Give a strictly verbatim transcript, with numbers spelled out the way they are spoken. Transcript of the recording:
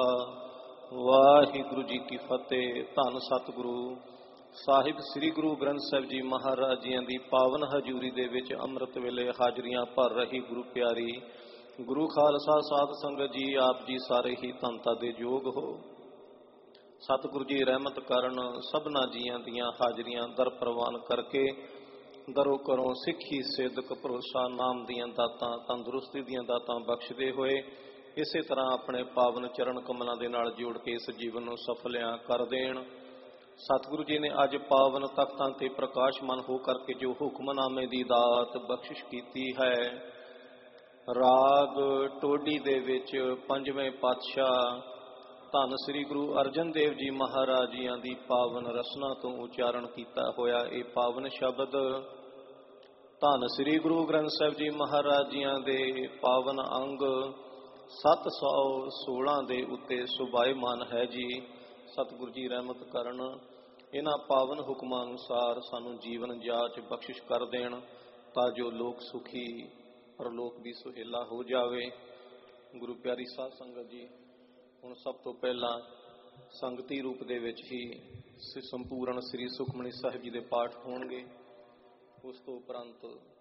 ਵਾਹਿਗੁਰੂ ਜੀ ਕੀ ਫਤਿਹ। ਧੰਨ ਸਤਿਗੁਰੂ ਸਾਹਿਬ ਸ੍ਰੀ ਗੁਰੂ ਗ੍ਰੰਥ ਸਾਹਿਬ ਜੀ ਮਹਾਰਾਜ ਜੀਆਂ ਦੀ ਪਾਵਨ ਹਜ਼ੂਰੀ ਦੇ ਵਿੱਚ ਅੰਮ੍ਰਿਤ ਵੇਲੇ ਹਾਜ਼ਰੀਆਂ ਭਰ ਰਹੀ ਗੁਰੂ ਪਿਆਰੀ ਗੁਰੂ ਖਾਲਸਾ ਸਾਧ ਸੰਗਤ ਜੀ, ਆਪ ਜੀ ਸਾਰੇ ਹੀ ਧੰਨਤਾ ਦੇ ਯੋਗ ਹੋ। ਸਤਿਗੁਰੂ ਜੀ ਰਹਿਮਤ ਕਰਨ, ਸਭਨਾ ਜੀਆਂ ਦੀਆਂ ਹਾਜ਼ਰੀਆਂ ਦਰ ਪ੍ਰਵਾਨ ਕਰਕੇ ਦਰੋ ਕਰੋ ਸਿੱਖੀ ਸਿੱਧਕ ਭਰੋਸਾ ਨਾਮ ਦੀਆਂ ਦਾਤਾਂ, ਤੰਦਰੁਸਤੀ ਦੀਆਂ ਦਾਤਾਂ ਬਖਸ਼ਦੇ ਹੋਏ ਇਸੇ ਤਰ੍ਹਾਂ ਆਪਣੇ ਪਾਵਨ ਚਰਨ ਕਮਲਾਂ ਦੇ ਨਾਲ ਜੋੜ ਕੇ ਇਸ ਜੀਵਨ ਨੂੰ ਸਫਲਿਆਂ ਕਰ ਦੇਣ। ਸਤਿਗੁਰੂ ਜੀ ਨੇ ਅੱਜ ਪਾਵਨ ਤਖਤਾਂ ਤੇ ਪ੍ਰਕਾਸ਼ਮਾਨ ਹੋ ਕਰਕੇ ਜੋ ਹੁਕਮਨਾਮੇ ਦੀ ਦਾਤ ਬਖਸ਼ਿਸ਼ ਕੀਤੀ ਹੈ, ਰਾਗ ਟੋਡੀ ਦੇ ਵਿੱਚ ਪੰਜਵੇਂ ਪਾਤਸ਼ਾਹ ਧੰਨ ਸ੍ਰੀ ਗੁਰੂ ਅਰਜਨ ਦੇਵ ਜੀ ਮਹਾਰਾਜ ਜੀਆਂ ਦੀ ਪਾਵਨ ਰਸਨਾ ਤੋਂ ਉਚਾਰਨ ਕੀਤਾ ਹੋਇਆ ਇਹ ਪਾਵਨ ਸ਼ਬਦ ਧੰਨ ਸ੍ਰੀ ਗੁਰੂ ਗ੍ਰੰਥ ਸਾਹਿਬ ਜੀ ਮਹਾਰਾਜ ਜੀਆਂ ਦੇ ਪਾਵਨ ਅੰਗ ਸੱਤ ਸੌ ਸੋਲਾਂ ਦੇ ਉੱਤੇ ਸੁਭਾਏਮਾਨ ਹੈ ਜੀ। ਸਤਿਗੁਰੂ ਜੀ ਰਹਿਮਤ ਕਰਨ, ਇਹਨਾਂ ਪਾਵਨ ਹੁਕਮਾਂ ਅਨੁਸਾਰ ਸਾਨੂੰ ਜੀਵਨ ਜਾਚ ਬਖਸ਼ਿਸ਼ ਕਰ ਦੇਣ ਤਾਂ ਜੋ ਲੋਕ ਸੁਖੀ ਪਰਲੋਕ ਵੀ ਸੁਹੇਲਾ ਹੋ ਜਾਵੇ। ਗੁਰੂ ਪਿਆਰੀ ਸਾਧ ਸੰਗਤ ਜੀ, ਹੁਣ ਸਭ ਤੋਂ ਪਹਿਲਾਂ ਸੰਗਤੀ ਰੂਪ ਦੇ ਵਿੱਚ ਹੀ ਸੰਪੂਰਨ ਸ੍ਰੀ ਸੁਖਮਨੀ ਸਾਹਿਬ ਜੀ ਦੇ ਪਾਠ ਹੋਣਗੇ। ਉਸ ਤੋਂ ਉਪਰੰਤ